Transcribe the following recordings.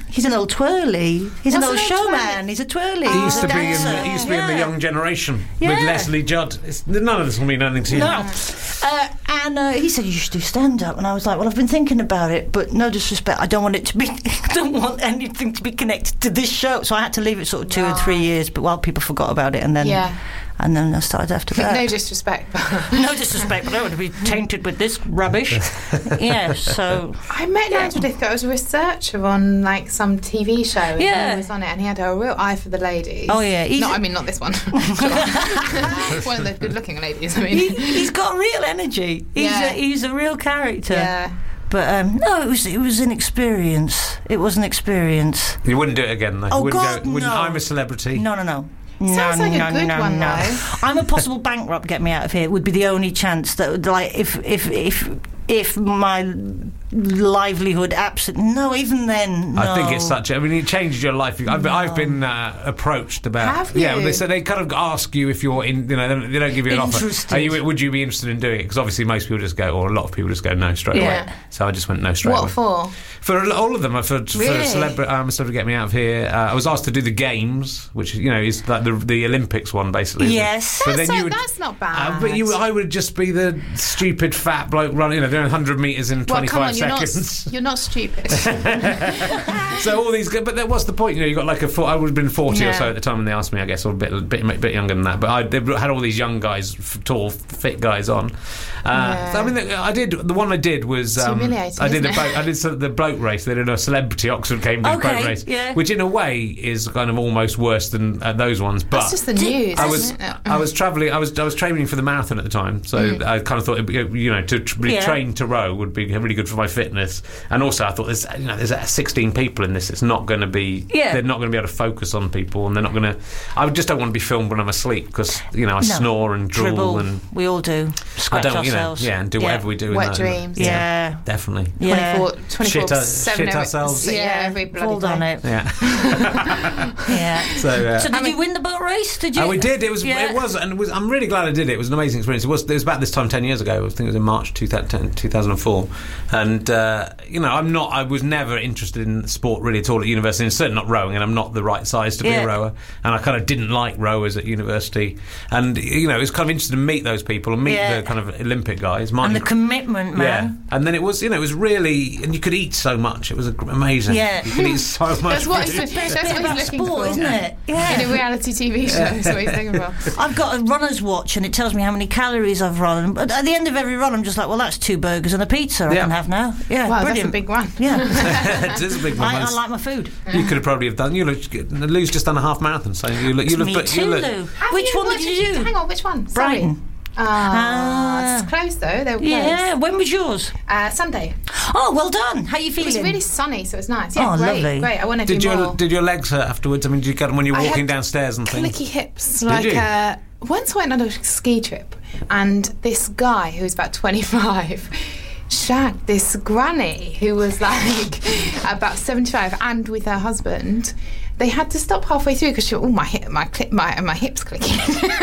He's an old twirly. He's an old showman. He's a twirly. He used to be in the Young Generation with Leslie Judd. None of this will mean anything to you. No. And he said, you should do stand-up. And I was like, well, I've been thinking about it, but no disrespect, I don't want anything to be connected to this show. So I had to leave it sort of 2 or 3 years, but while people forgot about it, and then I started after that. No disrespect. No disrespect, but I don't want to be tainted with this rubbish. So... I met Nigel Lithgow. I was a researcher on, like, some TV show. And he was on it, and he had a real eye for the ladies. Oh, yeah. Not this one. One of the good-looking ladies, I mean. He's got real energy. He's a real character. Yeah. But no, it was an experience. It was an experience. You wouldn't do it again, though? Oh, God, no. I'm a Celebrity. No. Sounds like a good one, though. I'm a possible bankrupt. Get me out of here. It would be the only chance that, like, if my livelihood absolutely even then. No. I think it's it changes your life. I've been approached about. Have you? Yeah, they kind of ask you if you're in. They don't give you an offer. Would you be interested in doing it? Because obviously most people just go, or a lot of people just go no straight away. So I just went no straight away. What for? For all of them. For really? Celebrity Get Me Out of Here. I was asked to do the games, which is like the Olympics one basically. Yes, but that's not bad. But I would just be the stupid fat bloke running, doing 100 metres in 25 seconds. You're not stupid. So all these, but what's the point? You got like I would have been 40 or so at the time when they asked me, I guess, or a bit younger than that. But they had all these young guys, tall, fit guys on. So, I mean, the one I did was humiliating. I did the boat race. They did a Celebrity Oxford Cambridge boat race, which in a way is kind of almost worse than those ones. But that's just the news. I was travelling. I was training for the marathon at the time, so I kind of thought to be trained to row would be really good for my fitness. And also, I thought there's 16 people in this. It's not going to be. They're not going to be able to focus on people, and they're not going to. I just don't want to be filmed when I'm asleep because I snore and drool, dribble, and we all do. Scratch ourselves. And do whatever we do. Wet dreams. Yeah, definitely. 24/7. Shit ourselves. Every bloody Hold on it. Yeah. So did you win the boat race? Did you? We did. It was. I'm really glad I did it. It was an amazing experience. It was about this time 10 years ago. I think it was in March 2004. And I was never interested in sport really at all at university, and certainly not rowing. And I'm not the right size to be a rower. And I kind of didn't like rowers at university. And it was kind of interesting to meet those people and meet the kind of Olympic guys. And the commitment, man. And then it was really, and you could eat so much. It was amazing. Yeah. You could eat so much. That's what he's looking for, isn't it? Yeah. In a reality TV show, that's what he's looking for. I've got a runner's watch, and it tells me how many calories I've run. But at the end of every run, I'm just like, well, that's 2 burgers and a pizza I can have now. Yeah, wow, brilliant. That's a big one. Yeah. It is a big one. I like my food. You could have probably have done. Lou's just done a half marathon, so Me too, Lou. Which one did you do? Hang on, which one? Brighton. It's close though. They were close. Yeah. When was yours? Sunday. Oh, well done. How are you feeling? It was really sunny, so it was nice. Yeah, lovely. Great. I want to do more. Did your legs hurt afterwards? I mean, did you get them when you were walking downstairs and things? Clicky hips. Did you? Once I went on a ski trip, and this guy who was about 25 shagged this granny who was like about 75, and with her husband. They had to stop halfway through because she went, my hip's clicking.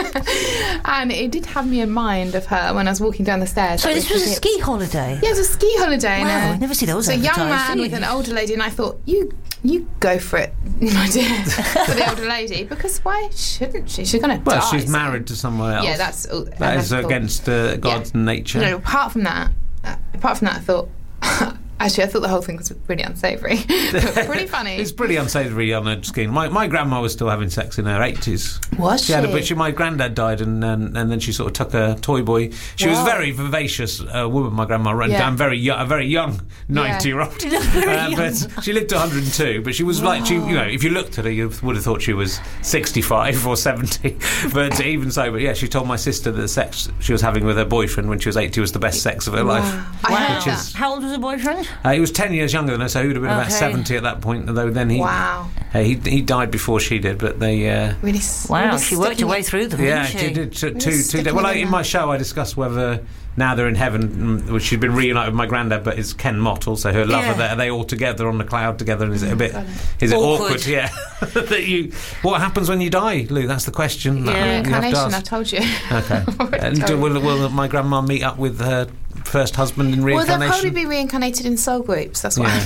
And it did have me in mind of her when I was walking down the stairs. So this was a ski holiday? Yeah, it was a ski holiday. Wow, I never see those advertised. So a young man with an older lady, and I thought, you go for it, my dear, for the older lady, because why shouldn't she? She's going to die. Well, she's married to someone else. Yeah, that is against God's nature. No, apart from that, I thought... Actually, I thought the whole thing was pretty unsavoury. Pretty funny. It's pretty unsavoury on a scheme. My grandma was still having sex in her 80s. Was she? My granddad died, and then she sort of took a toy boy. She was a very vivacious woman, my grandma. I'm a very young 90-year-old. But she lived to 102. But she was like, if you looked at her, you would have thought she was 65 or 70. But even so, she told my sister that the sex she was having with her boyfriend when she was 80 was the best sex of her life. Wow. How old was her boyfriend? He was 10 years younger than her, so he would have been about 70 at that point. Although then he died before she did. But they really. Wow, she worked her way through them. Yeah, didn't she did. Two days. Well, in my show, I discussed whether now they're in heaven. Well, she'd been reunited with my granddad, but it's Ken Mott, also her lover. Are they all together on the cloud together? And is it a bit? Is it awkward? Yeah. What happens when you die, Lou? That's the question. Reincarnation. I told you. Okay. And will my grandma meet up with her first husband in reincarnation? Well, they'll probably be reincarnated in soul groups. That's what.